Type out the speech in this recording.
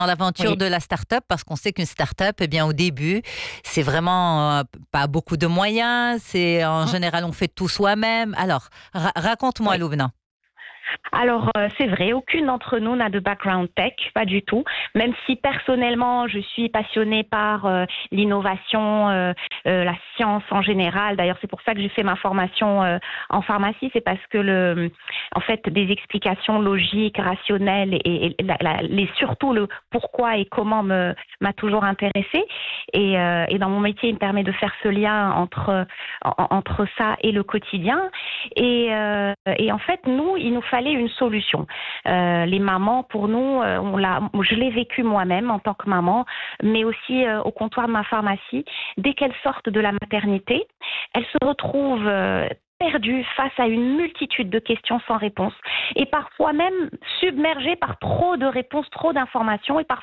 dans l'aventure Oui. de la start-up parce qu'on sait qu'une start-up, eh bien, au début, c'est vraiment pas beaucoup de moyens. C'est en Mmh. général, on fait tout soi-même. Alors, raconte-moi, Oui. Loubna. Alors, c'est vrai, aucune d'entre nous n'a de background tech, pas du tout. Même si personnellement, je suis passionnée par l'innovation, la science en général. D'ailleurs, c'est pour ça que j'ai fait ma formation en pharmacie. C'est parce que en fait, des explications logiques, rationnelles et surtout le pourquoi et comment m'a toujours intéressée. Et dans mon métier, il me permet de faire ce lien entre ça et le quotidien. Et en fait, nous, il nous fallait une solution. Les mamans, pour nous, je l'ai vécu moi-même en tant que maman, mais aussi au comptoir de ma pharmacie. Dès qu'elles sortent de la maternité, elles se retrouvent perdues face à une multitude de questions sans réponse et parfois même submergées par trop de réponses, trop d'informations et parfois